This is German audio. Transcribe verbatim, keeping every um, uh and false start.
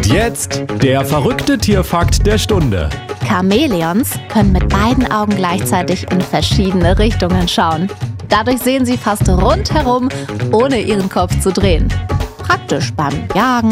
jetzt der verrückte Tierfakt der Stunde. Chamäleons können mit beiden Augen gleichzeitig in verschiedene Richtungen schauen. Dadurch sehen sie fast rundherum, ohne ihren Kopf zu drehen. Praktisch beim Jagen,